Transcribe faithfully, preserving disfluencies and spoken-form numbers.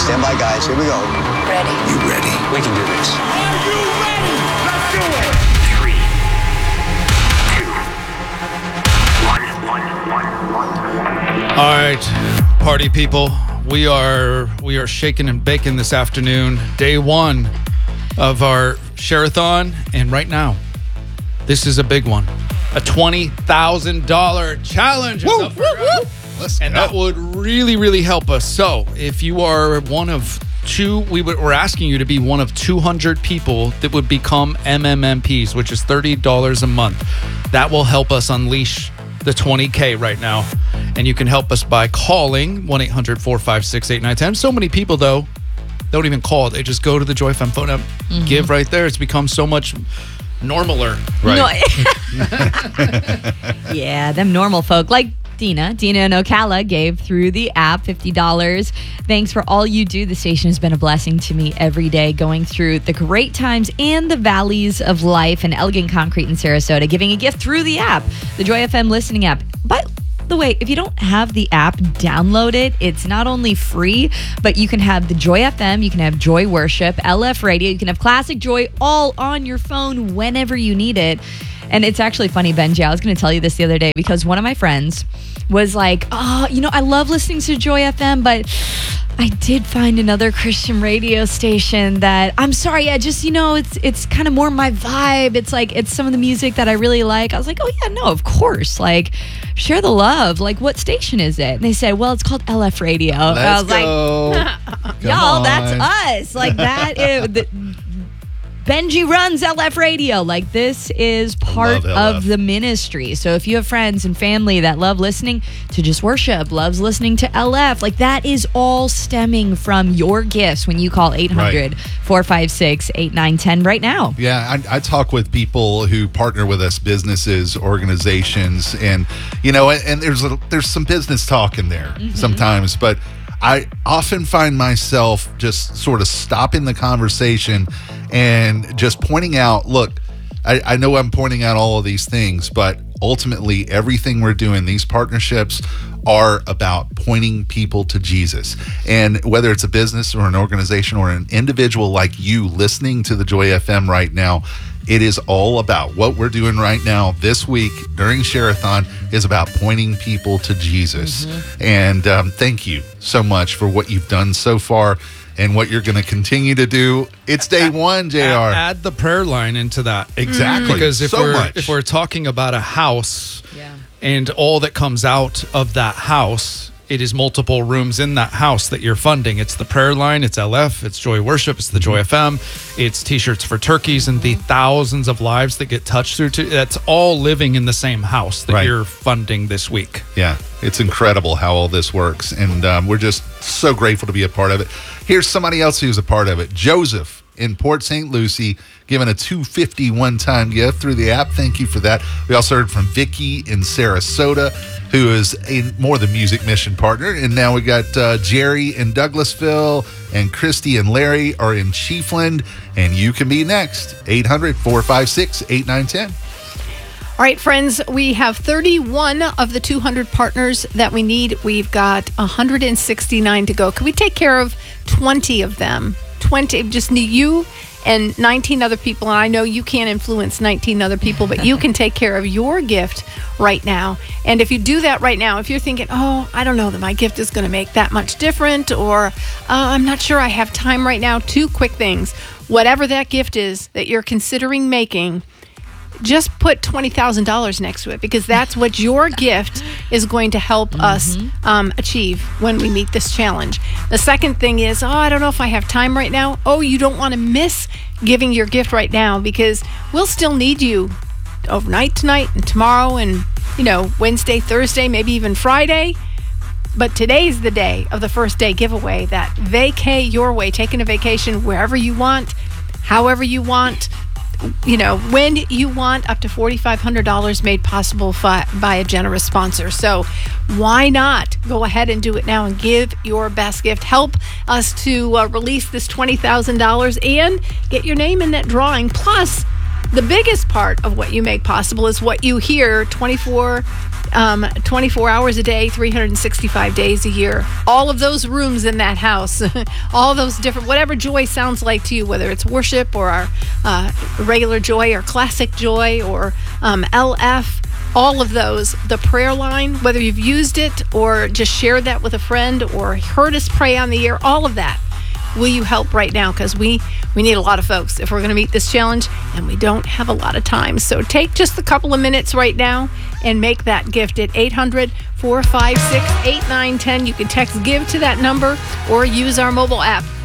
Stand by, guys. Here we go. Ready. You ready? We can do this. Are you ready? Let's do it. Three, two, one, one, one, one. All right, party people. We are we are shaking and baking this afternoon. Day one of our Share-a-thon, and right now, this is a big one. A twenty thousand dollars challenge. Is Woo, up for woo, grabs. woo. Let's And go. that would really, really help us. So if you are one of two, we would, we're asking you to be one of two hundred people that would become M M M Ps, which is thirty dollars a month. That will help us unleash the twenty K right now. And you can help us by calling one eight hundred four five six eight nine one zero. So many people, though, don't even call. They just go to the Joy F M phone app, Mm-hmm. give right there. It's become so much normaler. Right. No. Yeah, them normal folk like Dina. Dina and Ocala gave through the app fifty dollars. Thanks for all you do. The station has been a blessing to me every day, going through the great times and the valleys of life in Elegant Concrete in Sarasota, giving a gift through the app, the Joy F M listening app. By the way, if you don't have the app, download it. It's not only free, but you can have the Joy F M, you can have Joy Worship, L F Radio, you can have Classic Joy all on your phone whenever you need it. And it's actually funny, Benji, I was going to tell you this the other day because one of my friends was like, oh, you know, I love listening to Joy F M, but I did find another Christian radio station that, I'm sorry, yeah, just, you know, it's it's kind of more my vibe. It's like, it's some of the music that I really like. I was like, oh, yeah, no, of course. Like, share the love. Like, what station is it? And they said, well, it's called L F Radio. Let's I was go. like, y'all, that's us. Like, that is... The, Benji runs L F Radio. Like, this is part love L F. of the ministry. So if you have friends and family that love listening to Just Worship, loves listening to L F, like, that is all stemming from your gifts when you call eight hundred, four five six, eight nine one zero right now. Yeah, I, I talk with people who partner with us, businesses, organizations, and you know, and, and there's a, there's some business talk in there Mm-hmm. sometimes, but I often find myself just sort of stopping the conversation and just pointing out, look, I, I know I'm pointing out all of these things, but ultimately everything we're doing, these partnerships are about pointing people to Jesus. And whether it's a business or an organization or an individual like you listening to the Joy F M right now, it is all about what we're doing right now this week during Share-a-thon is about pointing people to Jesus. Mm-hmm. And um, thank you so much for what you've done so far and what you're going to continue to do. It's day one, J R. Add, add the prayer line into that. Exactly. Because if so we're much. if we're talking about a house Yeah. and all that comes out of that house, it is multiple rooms in that house that you're funding. It's the prayer line, it's L F, it's Joy Worship, it's the Joy F M, it's T-shirts for turkeys, and the thousands of lives that get touched through. To, that's all living in the same house that Right. you're funding this week. Yeah, it's incredible how all this works. And um, we're just so grateful to be a part of it. Here's somebody else who's a part of it. Joseph in Port Saint Lucie, giving a two hundred fifty dollars one-time gift through the app. Thank you for that. We also heard from Vicky in Sarasota, who is a more the music mission partner. And now we got uh, Jerry in Douglasville, and Christy and Larry are in Chiefland. And you can be next. eight hundred, four five six, eight nine one zero. All right, friends, we have thirty-one of the two hundred partners that we need. We've got one hundred sixty-nine to go. Can we take care of twenty of them? twenty, just need you and nineteen other people. And I know you can't influence nineteen other people, but you can take care of your gift right now. And if you do that right now, if you're thinking, oh, I don't know that my gift is going to make that much different, or uh, I'm not sure I have time right now, two quick things. Whatever that gift is that you're considering making, just put twenty thousand dollars next to it, because that's what your gift is going to help mm-hmm. us um, achieve when we meet this challenge. The second thing is, oh, I don't know if I have time right now. Oh, you don't want to miss giving your gift right now, because we'll still need you overnight tonight and tomorrow and, you know, Wednesday, Thursday, maybe even Friday. But today's the day of the first day giveaway, that vacay your way, taking a vacation wherever you want, however you want, you know, when you want, up to four thousand five hundred dollars made possible fi- by a generous sponsor. So why not go ahead and do it now and give your best gift? Help us to uh, release this twenty thousand dollars and get your name in that drawing. Plus, The biggest part of what you make possible is what you hear twenty-four, um, twenty-four hours a day, three hundred sixty-five days a year. All of those rooms in that house, all those different, whatever joy sounds like to you, whether it's worship or our uh, regular joy or classic joy or um, L F, all of those, the prayer line, whether you've used it or just shared that with a friend or heard us pray on the air, all of that. Will you help right now? Because we, we need a lot of folks if we're going to meet this challenge, and we don't have a lot of time. So take just a couple of minutes right now and make that gift at eight hundred, four five six, eight nine one zero. You can text GIVE to that number or use our mobile app.